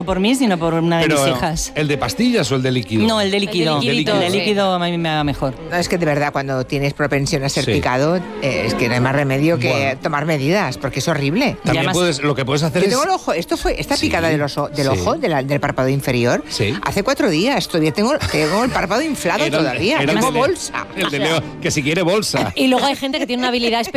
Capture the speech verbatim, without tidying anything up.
por mí, sino por una de Pero, mis hijas. ¿el de pastillas o el de líquido? No, el de líquido. El de liquidito, El de sí. líquido a mí me va mejor. No, es que de verdad, cuando tienes propensión a ser Sí. picado, eh, es que no hay más remedio que Bueno. tomar medidas, porque es horrible. También además- puedes, lo que puedes hacer Yo es... tengo el ojo, esto fue, esta Sí, picada del, oso, del sí. ojo, de la- del párpado inferior, Sí. hace cuatro días, todavía tengo, tengo el párpado inflado Era el- todavía, era el tengo de- bolsa. El de Leo, que si quiere bolsa. Y luego hay gente que tiene una habilidad especial